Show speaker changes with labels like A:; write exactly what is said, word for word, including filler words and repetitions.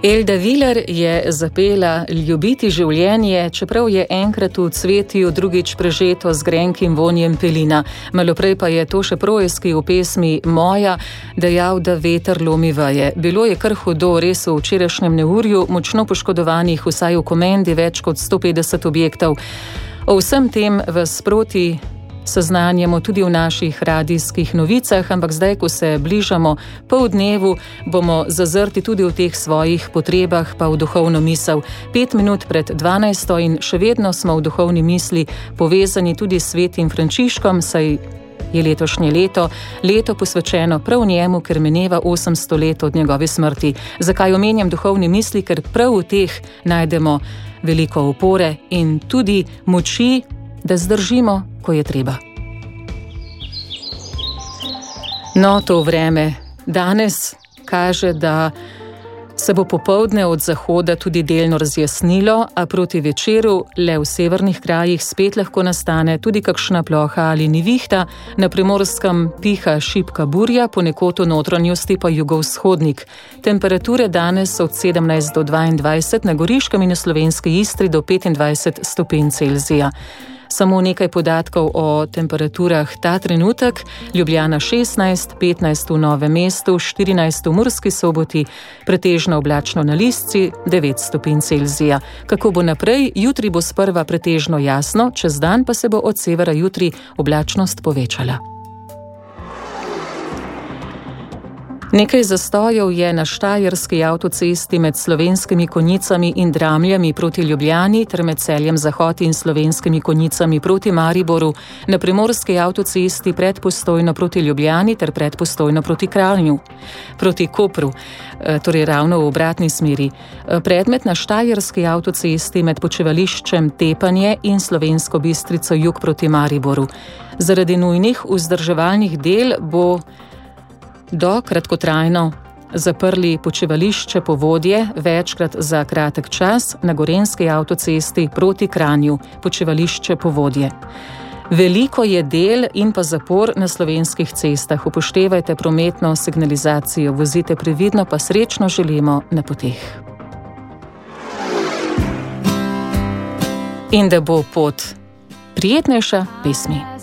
A: Elda Viler je zapela Ljubiti življenje, čeprav je enkrat v cvetju, drugič prežeto z grenkim vonjem pelina. Malo prej pa je to še Projski v pesmi Moja dejal, da veter lomi veje. Bilo je kar hudo, res v včerajšnjem neurju, močno poškodovanih vsaj v Komendi več kot sto petdeset objektov. O vsem tem vas sproti seznanjamo tudi v naših radijskih novicah, ampak zdaj, ko se bližamo pol dnevu, bomo zazrti tudi v teh svojih potrebah pa v duhovno misel. Pet minut pred dvanajsto in še vedno smo v duhovni misli povezani tudi s svetim Frančiškom, saj je letošnje leto, leto posvečeno prav njemu, ker mineva osemsto let od njegove smrti. Zakaj omenjam duhovni misli? Ker prav v teh najdemo veliko opore in tudi moči, da zdržimo, ko je treba. No, to vreme danes kaže, da se bo popoldne od zahoda tudi delno razjasnilo, a proti večeru le v severnih krajih spet lahko nastane tudi kakšna ploha ali nevihta, na Primorskem piha šibka burja, ponekod v notranjosti pa jugovzhodnik. Temperature danes od sedemnajst do dvaindvajset, na Goriškem in v slovenski Istri do petindvajset stopinj Celzija. Samo nekaj podatkov o temperaturah ta trenutek. Ljubljana šestnajst, petnajst v Novem mestu, štirinajst v Murski Soboti, pretežno oblačno na Lisci, devet stopinj Celzija. Kako bo naprej? Jutri bo sprva pretežno jasno, čez dan pa se bo od severa jutri oblačnost povečala. Nekaj zastojev je na Štajerski avtocesti med Slovenskimi Konjicami in Dramljami proti Ljubljani ter med Celjem Zahod in Slovenskimi Konjicami proti Mariboru, na Primorski avtocesti pred Postojno proti Ljubljani ter pred Postojno proti Kranju, proti Kopru, torej ravno v obratni smeri. Predmet na Štajerski avtocesti med počivališčem Tepanje in Slovensko Bistrico jug proti Mariboru. Zaradi nujnih vzdrževalnih del bo do kratkotrajno zaprli počivališče Povodje, večkrat za kratek čas, na Gorenjski avtocesti proti Kranju, počivališče Povodje. Veliko je del in pa zapor na slovenskih cestah. Upoštevajte prometno signalizacijo, vozite previdno, pa srečno želimo na poteh. In da bo pot prijetnejša, pesmi.